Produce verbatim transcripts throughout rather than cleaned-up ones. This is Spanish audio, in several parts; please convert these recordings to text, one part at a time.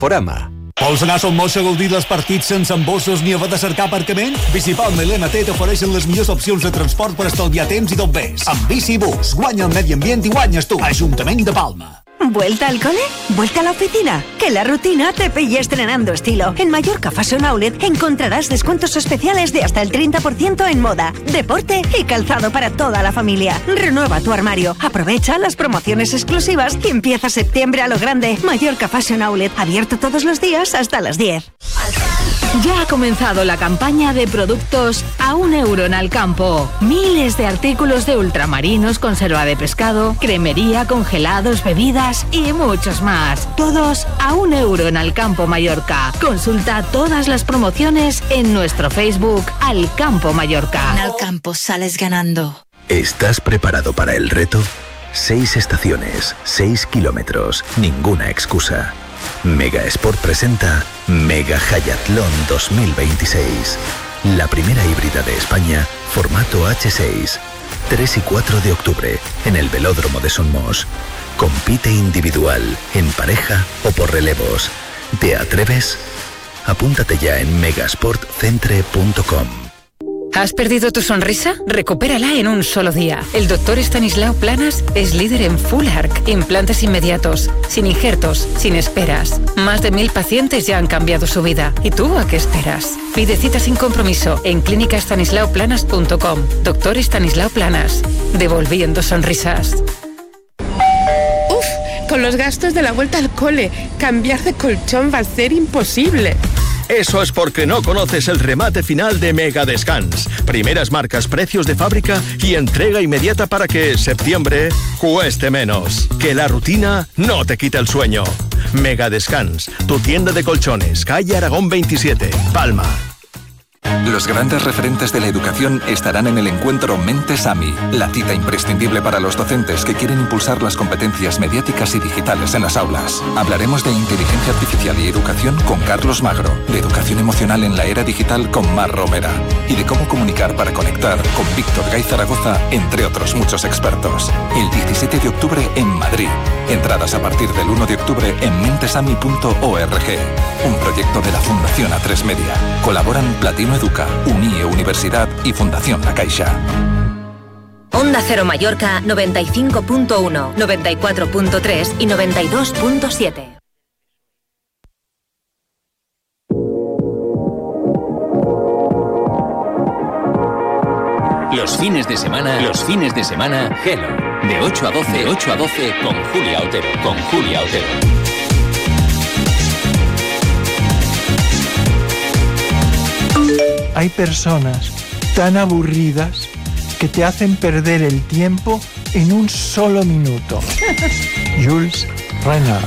Forama. Vols anar a Son Moix a gaudir dels partits sense embossos ni haver de cercar aparcament? Bicipalma i l'M T t'ofereixen les millors opcions de transport per estalviar temps i tot més. Amb Bicibus, guanya el medi ambient i guanyes tu. Ajuntament de Palma. ¿Vuelta al cole? ¿Vuelta a la oficina? Que la rutina te pille estrenando estilo. En Mallorca Fashion Outlet encontrarás descuentos especiales de hasta el treinta por ciento en moda, deporte y calzado para toda la familia. Renueva tu armario, aprovecha las promociones exclusivas y empieza septiembre a lo grande. Mallorca Fashion Outlet, abierto todos los días hasta las diez. Ya ha comenzado la campaña de productos a un euro en Alcampo. Miles de artículos de ultramarinos, conserva de pescado, cremería, congelados, bebidas y muchos más. Todos a un euro en Alcampo Mallorca. Consulta todas las promociones en nuestro Facebook Alcampo Mallorca. En Alcampo sales ganando. ¿Estás preparado para el reto? Seis estaciones, seis kilómetros, ninguna excusa. Mega Sport presenta Mega Hayatlón dos mil veintiséis. La primera híbrida de España, formato hache seis. tres y cuatro de octubre, en el Velódromo de Son Moix. Compite individual, en pareja o por relevos. ¿Te atreves? Apúntate ya en megasportcentre punto com. ¿Has perdido tu sonrisa? Recupérala en un solo día. El doctor Estanislao Planas es líder en Full Arc, implantes inmediatos, sin injertos, sin esperas. Más de mil pacientes ya han cambiado su vida. ¿Y tú a qué esperas? Pide cita sin compromiso en clínica estanislao planas punto com. Doctor Estanislao Planas, devolviendo sonrisas. Uf, con los gastos de la vuelta al cole, cambiar de colchón va a ser imposible. Eso es porque no conoces el remate final de Mega Descans. Primeras marcas, precios de fábrica y entrega inmediata para que septiembre cueste menos. Que la rutina no te quite el sueño. Mega Descans, tu tienda de colchones, calle Aragón veintisiete, Palma. Los grandes referentes de la educación estarán en el encuentro Mentes A M I, la cita imprescindible para los docentes que quieren impulsar las competencias mediáticas y digitales en las aulas. Hablaremos de inteligencia artificial y educación con Carlos Magro, de educación emocional en la era digital con Mar Romera y de cómo comunicar para conectar con Víctor Gay Zaragoza, entre otros muchos expertos. El diecisiete de octubre en Madrid. Entradas a partir del uno de octubre en mentesami punto org. Un proyecto de la Fundación A tres Media. Colaboran Platino Educa, Unie Universidad y Fundación La Caixa. Onda Cero Mallorca noventa y cinco punto uno, noventa y cuatro punto tres y noventa y dos punto siete. Los fines de semana, los fines de semana, Hello. De ocho a doce, ocho a doce con Julia Otero, con Julia Otero. Hay personas tan aburridas que te hacen perder el tiempo en un solo minuto. Jules Renard.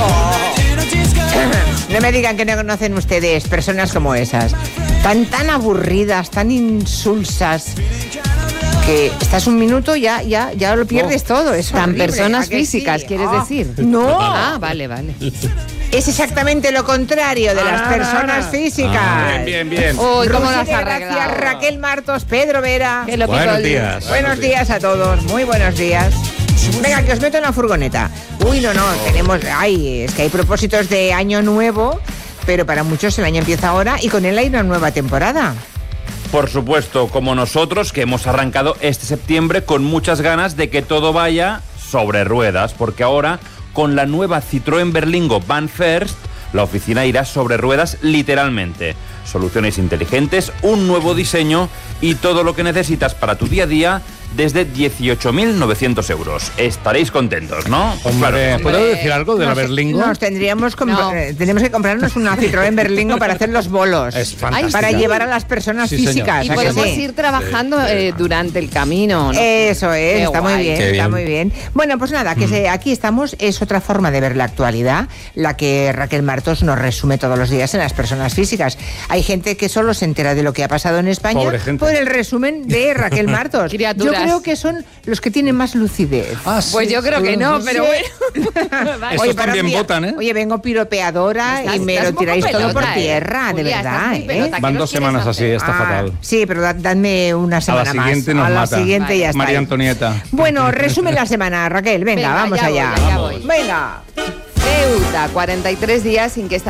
No me digan que no conocen ustedes personas como esas, tan tan aburridas, tan insulsas, que estás un minuto ya ya ya lo pierdes oh, todo. Es tan horrible. Personas físicas, sí? ¿quieres oh, decir? No. Ah, vale, vale. Es exactamente lo contrario de ah, las personas ah, físicas. Ah, bien, bien, bien. Uy, ¿cómo las gracias, Raquel Martos, Pedro Vera. Lo buenos días. Buenos días a todos, muy buenos días. Venga, que os meto en la furgoneta. Uy, no, no, tenemos... Ay, es que hay propósitos de año nuevo, pero para muchos el año empieza ahora y con él hay una nueva temporada. Por supuesto, como nosotros, que hemos arrancado este septiembre con muchas ganas de que todo vaya sobre ruedas, porque ahora, con la nueva Citroën Berlingo Van First, la oficina irá sobre ruedas literalmente. Soluciones inteligentes, un nuevo diseño y todo lo que necesitas para tu día a día desde dieciocho mil novecientos euros. Estaréis contentos, ¿no? Hombre, ¿puedo Hombre, decir algo de nos, la Berlingo? Nos tendríamos no. eh, tenemos que comprarnos una Citroën Berlingo para hacer los bolos. Es fantástica. Para llevar a las personas sí, físicas. Y podemos sí? ir trabajando eh, durante el camino, ¿no? Eso es, Qué está guay. muy bien, Qué está bien. muy bien. Bueno, pues nada, que mm. se, aquí estamos, es otra forma de ver la actualidad, la que Raquel Martos nos resume todos los días en las personas físicas. Hay gente que solo se entera de lo que ha pasado en España por el resumen de Raquel Martos. Criaturas. Yo creo que son los que tienen más lucidez. Ah, sí. Pues yo creo que no, Sí. pero bueno. Vale. Estos también mí, votan, ¿eh? Oye, vengo piropeadora Estás, y me estás lo tiráis pelota, todo por eh. tierra, Julia, de verdad, estás muy ¿eh? pelota. Van dos semanas así, está Ah, fatal. Sí, pero da, dadme una semana la siguiente más. nos a la mata. siguiente Vale. ya está. María Antonieta. Bueno, resume la semana, Raquel. Venga, Venga, vamos ya allá. voy, ya voy. Venga. Ceuta, cuarenta y tres días sin que esta